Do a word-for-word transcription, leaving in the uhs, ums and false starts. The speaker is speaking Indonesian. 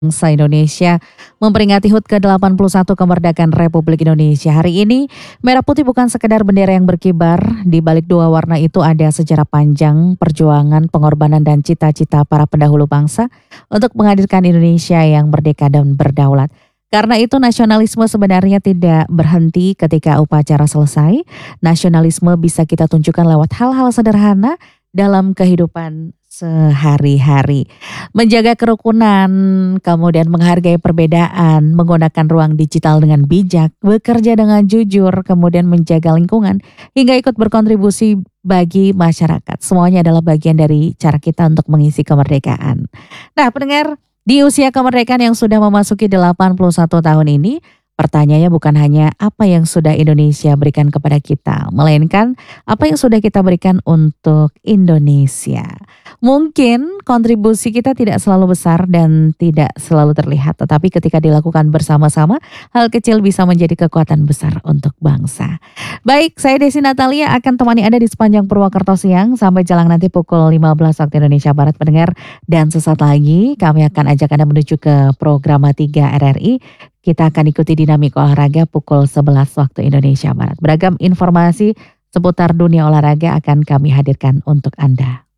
Bangsa Indonesia memperingati H U T ke delapan puluh satu kemerdekaan Republik Indonesia. Hari ini, merah putih bukan sekedar bendera yang berkibar, di balik dua warna itu ada sejarah panjang, perjuangan, pengorbanan dan cita-cita para pendahulu bangsa untuk menghadirkan Indonesia yang merdeka dan berdaulat. Karena itu nasionalisme sebenarnya tidak berhenti ketika upacara selesai. Nasionalisme bisa kita tunjukkan lewat hal-hal sederhana dalam kehidupan sehari-hari. Menjaga kerukunan, kemudian menghargai perbedaan, menggunakan ruang digital dengan bijak, bekerja dengan jujur, kemudian menjaga lingkungan, hingga ikut berkontribusi bagi masyarakat. Semuanya adalah bagian dari cara kita untuk mengisi kemerdekaan. Nah, pendengar, di usia kemerdekaan yang sudah memasuki delapan puluh satu tahun ini, pertanyaannya bukan hanya apa yang sudah Indonesia berikan kepada kita, melainkan apa yang sudah kita berikan untuk Indonesia. Mungkin kontribusi kita tidak selalu besar dan tidak selalu terlihat, tetapi ketika dilakukan bersama-sama, hal kecil bisa menjadi kekuatan besar untuk bangsa. Baik, saya Desi Natalia akan temani Anda di sepanjang Purwakarta Siang sampai jelang nanti pukul lima belas waktu Indonesia Barat, pendengar. Dan sesaat lagi kami akan ajak Anda menuju ke program tiga R R I. Kita akan ikuti dinamika olahraga pukul sebelas waktu Indonesia Barat. Beragam informasi seputar dunia olahraga akan kami hadirkan untuk Anda.